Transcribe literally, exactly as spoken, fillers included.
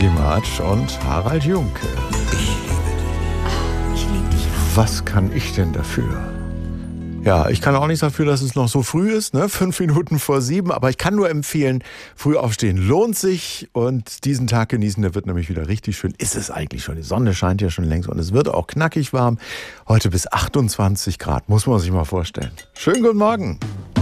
Shaggy March und Harald Junke. Ich liebe dich. Ich liebe dich auch. Was kann ich denn dafür? Ja, ich kann auch nichts dafür, dass es noch so früh ist, ne? Fünf Minuten vor sieben. Aber ich kann nur empfehlen, früh aufstehen lohnt sich und diesen Tag genießen. Der wird nämlich wieder richtig schön. Ist es eigentlich schon? Die Sonne scheint ja schon längst und es wird auch knackig warm. Heute bis achtundzwanzig Grad, muss man sich mal vorstellen. Schönen guten Morgen.